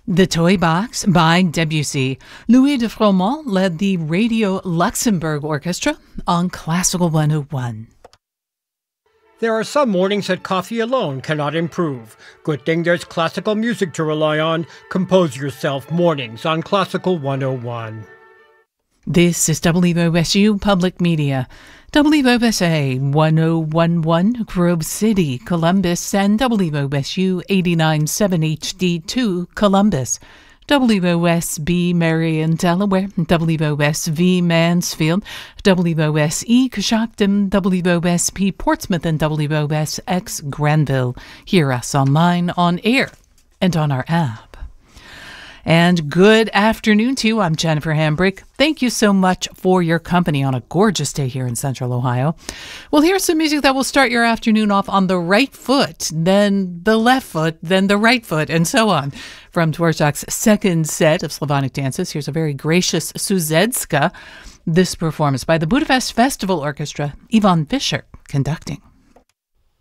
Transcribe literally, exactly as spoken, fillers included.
The Toy Box by Debussy. Louis de Froment led the Radio Luxembourg Orchestra on Classical one oh one. There are some mornings that coffee alone cannot improve. Good thing there's classical music to rely on. Compose yourself mornings on Classical one oh one. This is W O S U Public Media. W O S A one oh one point one Grove City, Columbus, and W O S U eighty-nine point seven H D two Columbus. W O S B Marion, Delaware, W O S V Mansfield, W O S E Coshocton, W O S P Portsmouth, and W O S X Granville. Hear us online, on air, and on our app. And good afternoon to you. I'm Jennifer Hambrick. Thank you so much for your company on a gorgeous day here in Central Ohio. Well, here's some music that will start your afternoon off on the right foot, then the left foot, then the right foot, and so on. From Dvorak's second set of Slavonic dances, here's a very gracious Suzedzka. This performance by the Budapest Festival Orchestra, Ivan Fischer conducting.